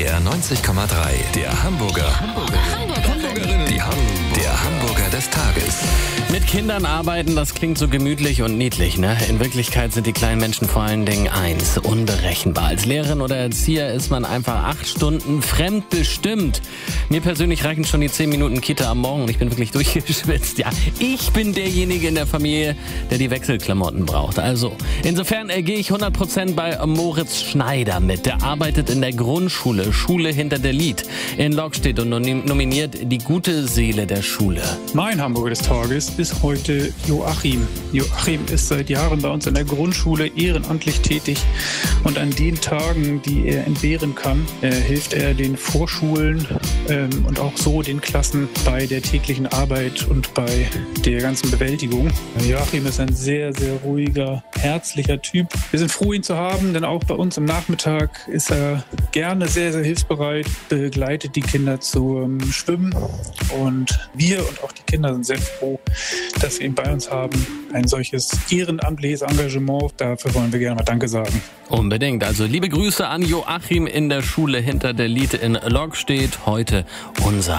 NDR 90,3. Der Hamburger. Der Hamburger des Tages. Mit Kindern arbeiten, das klingt so gemütlich und niedlich, ne? In Wirklichkeit sind die kleinen Menschen vor allen Dingen eins: unberechenbar. Als Lehrerin oder Erzieher ist man einfach 8 Stunden fremdbestimmt. Mir persönlich reichen schon die 10 Minuten Kita am Morgen und ich bin wirklich durchgeschwitzt. Ja, ich bin derjenige in der Familie, der die Wechselklamotten braucht. Also, insofern gehe ich 100% bei Moritz Schneider mit. Der arbeitet in der Grundschule, Schule hinter der Lied in Lokstedt und nominiert die gute Seele der Schule. Mein Hamburger des Tages ist heute Joachim. Joachim ist seit Jahren bei uns in der Grundschule ehrenamtlich tätig und an den Tagen, die er entbehren kann, hilft er den Vorschulen und auch so den Klassen bei der täglichen Arbeit und bei der ganzen Bewältigung. Joachim ist ein sehr, sehr ruhiger, herzlicher Typ. Wir sind froh, ihn zu haben, denn auch bei uns am Nachmittag ist er gerne sehr, sehr hilfsbereit, begleitet die Kinder zum Schwimmen und wir und auch die Kinder sind sehr froh, dass wir ihn bei uns haben. Ein solches ehrenamtliches Engagement, dafür wollen wir gerne mal Danke sagen. Unbedingt. Also liebe Grüße an Joachim in der Schule hinter der Lied in Lokstedt. Heute unser